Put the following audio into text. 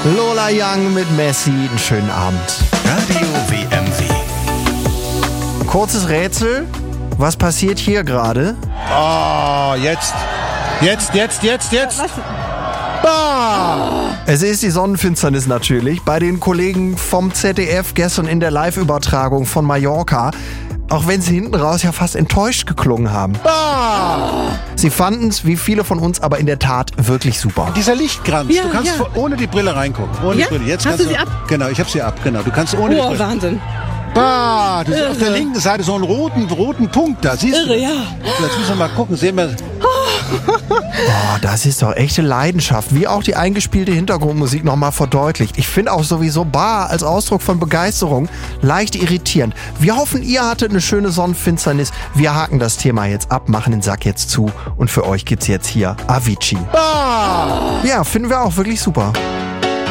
Lola Young mit Messi, einen schönen Abend. Radio WMW. Kurzes Rätsel, was passiert hier gerade? Oh, jetzt. Es ist die Sonnenfinsternis natürlich. Bei den Kollegen vom ZDF gestern in der Live-Übertragung von Mallorca. Auch wenn sie hinten raus ja fast enttäuscht geklungen haben. Sie fanden es, wie viele von uns, aber in der Tat wirklich super. Dieser Lichtkranz, Ja, du kannst ja. ohne die Brille reingucken. Ohne Ja? die Brille. Jetzt Hast kannst du sie ab? Genau, ich habe sie ab. Genau, du kannst ohne die Oh, Brille. Wahnsinn. Du siehst auf der linken Seite so einen roten Punkt da. Siehst Irre, du? ja. So, jetzt müssen wir mal gucken. Sehen wir. Boah, das ist doch echte Leidenschaft, wie auch die eingespielte Hintergrundmusik nochmal verdeutlicht. Ich finde auch sowieso Bar als Ausdruck von Begeisterung leicht irritierend. Wir hoffen, ihr hattet eine schöne Sonnenfinsternis. Wir haken das Thema jetzt ab, machen den Sack jetzt zu und für euch gibt's jetzt hier Avicii. Ja, finden wir auch wirklich super.